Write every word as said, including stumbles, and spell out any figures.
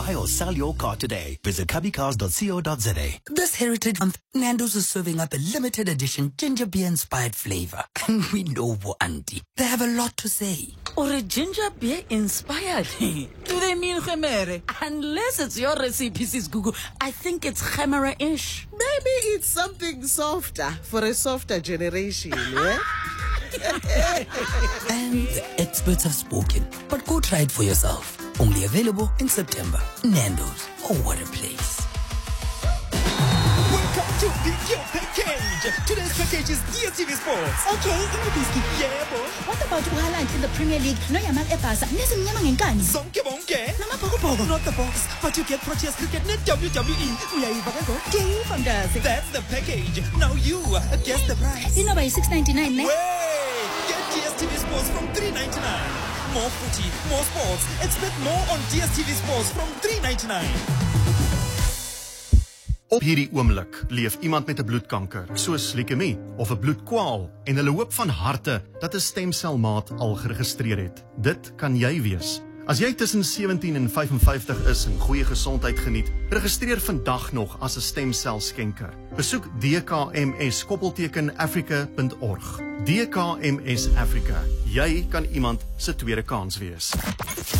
buy or sell your car today. Visit cubby cars dot co dot za. This Heritage Month, Nando's is serving up a limited edition ginger beer inspired flavor. And we know what auntie. They have a lot to say. Or a ginger beer inspired? Do they mean gemere? Unless it's your recipe, sis Google. I think it's gemere-ish. Maybe it's something softer for a softer generation, yeah? And the experts have spoken. But go try it for yourself. Only available in September. Nando's. Oh, what a place. Welcome to the Yo Package. Today's package is D S T V Sports. Okay, Inobisky. Yeah, boy. What about Uhaland in the Premier League? No yaman epasa. Nesimnyama ngenkani. Zonke bonke. Namabhokobhoko. Not the box, but you get Proteas Cricket Net W W E. Uyayiva ke ngo? Game from Dazi. That's the package. Now you guess the price. Inoba yi six ninety-nine ne? Wait! Get D S T V Sports from three ninety-nine. More footy, more sports. Expect more on D S T V Sports from three ninety-nine. Op hierdie oomblik leef iemand met 'n bloedkanker, soos leukemie of 'n bloedkwaal, en hulle hoop van harte dat 'n stemselmaat al geregistreer het. Dit kan jy wees. As jy tussen sewentien en vyf en vyftig is en goeie gesondheid geniet, registreer vandag nog as 'n stemselskenker. Besoek d k m s koppelteken africa punt org. D K M S Africa. Jy kan iemand se tweede kans wees.